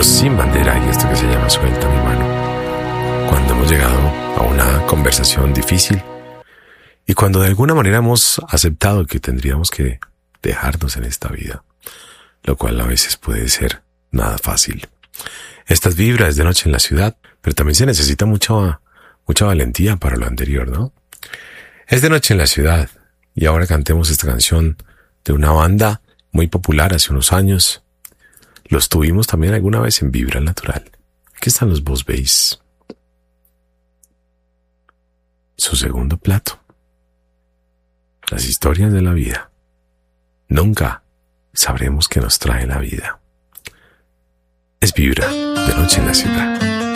Los Sin Bandera y esto que se llama Suelta mi mano. Cuando hemos llegado a una conversación difícil y cuando de alguna manera hemos aceptado que tendríamos que dejarnos en esta vida, lo cual a veces puede ser nada fácil. Estas vibras de Noche en la Ciudad, pero también se necesita mucha valentía para lo anterior, ¿no? Es de Noche en la Ciudad y ahora cantemos esta canción de una banda muy popular hace unos años. Los tuvimos también alguna vez en Vibra Natural. Aquí están los Boss Bass. Su segundo plato. Las historias de la vida. Nunca sabremos qué nos trae la vida. Es Vibra de Noche en la Ciudad.